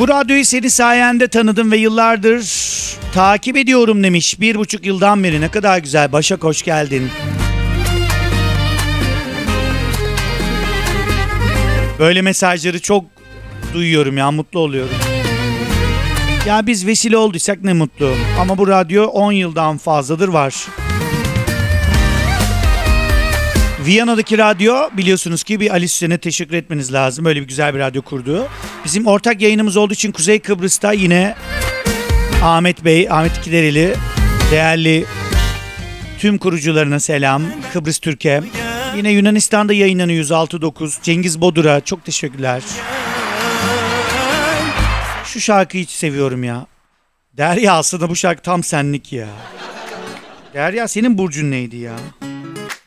Bu radyoyu senin sayende tanıdım ve yıllardır takip ediyorum demiş. 1,5 yıldan beri. Ne kadar güzel. Başak hoş geldin. Böyle mesajları çok duyuyorum ya, mutlu oluyorum. Ya biz vesile olduysak ne mutlu. Ama bu radyo 10 yıldan fazladır var. Viyana'daki radyo, biliyorsunuz ki bir Ali Süsen'e teşekkür etmeniz lazım. Böyle bir güzel bir radyo kurdu. Bizim ortak yayınımız olduğu için Kuzey Kıbrıs'ta yine Ahmet Bey, Ahmet İkidereli, değerli tüm kurucularına selam. Kıbrıs Türkiye. Yine Yunanistan'da yayınlanıyor 106.9. Cengiz Bodur'a çok teşekkürler. Şu şarkıyı hiç seviyorum ya. Derya, aslında bu şarkı tam senlik ya. Derya, senin burcun neydi ya?